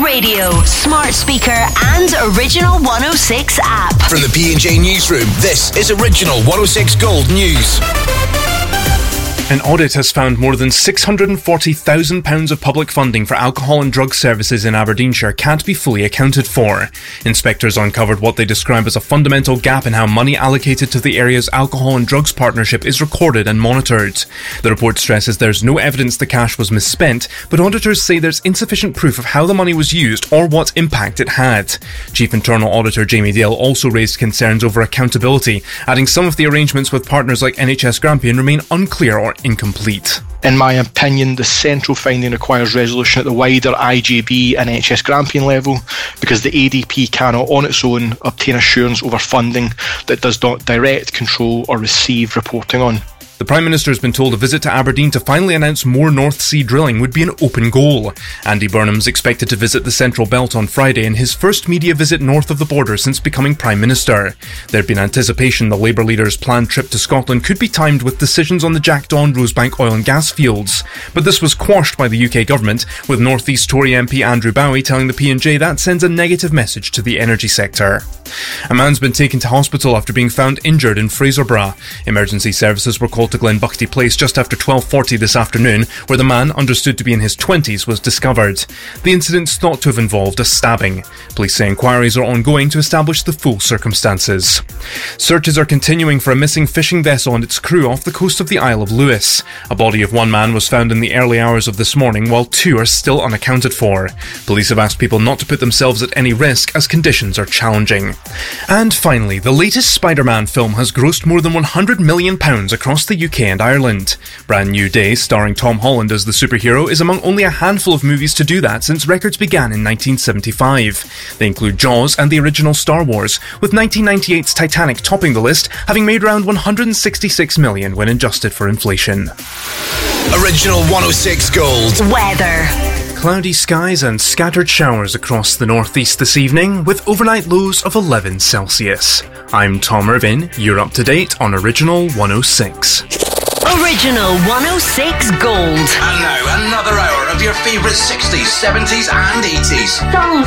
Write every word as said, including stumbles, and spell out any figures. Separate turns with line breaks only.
radio, smart speaker and Original one oh six app.
From the P and J Newsroom, this is Original one oh six Gold News.
An audit has found more than six hundred forty thousand pounds of public funding for alcohol and drug services in Aberdeenshire can't be fully accounted for. Inspectors uncovered what they describe as a fundamental gap in how money allocated to the area's alcohol and drugs partnership is recorded and monitored. The report stresses there's no evidence the cash was misspent, but auditors say there's insufficient proof of how the money was used or what impact it had. Chief Internal Auditor Jamie Dale also raised concerns over accountability, adding some of the arrangements with partners like N H S Grampian remain unclear or incomplete.
In my opinion, the central finding requires resolution at the wider I J B and N H S Grampian level, because the A D P cannot on its own obtain assurance over funding that does not direct, control or receive reporting on.
The Prime Minister has been told a visit to Aberdeen to finally announce more North Sea drilling would be an open goal. Andy Burnham's expected to visit the Central Belt on Friday in his first media visit north of the border since becoming Prime Minister. There had been anticipation the Labour leader's planned trip to Scotland could be timed with decisions on the Jackdaw and Rosebank oil and gas fields. But this was quashed by the U K government, with North East Tory M P Andrew Bowie telling the P and J that sends a negative message to the energy sector. A man's been taken to hospital after being found injured in Fraserburgh. Emergency services were called to Glenbuckty Place just after twelve forty this afternoon, where the man, understood to be in his twenties, was discovered. The incident's thought to have involved a stabbing. Police say inquiries are ongoing to establish the full circumstances. Searches are continuing for a missing fishing vessel and its crew off the coast of the Isle of Lewis. A body of one man was found in the early hours of this morning, while two are still unaccounted for. Police have asked people not to put themselves at any risk as conditions are challenging. And finally, the latest Spider-Man film has grossed more than one hundred million pounds across the U K and Ireland. Brand New Day, starring Tom Holland as the superhero, is among only a handful of movies to do that since records began in nineteen seventy-five. They include Jaws and the original Star Wars, with nineteen ninety-eight's Titanic topping the list, having made around one hundred sixty-six million when adjusted for inflation.
Original one oh six Gold.
Weather.
Cloudy skies and scattered showers across the northeast this evening, with overnight lows of eleven Celsius. I'm Tom Irvin, you're up to date on Original one oh six.
Original one oh six Gold.
And now another hour of your favourite sixties, seventies and eighties.
Songs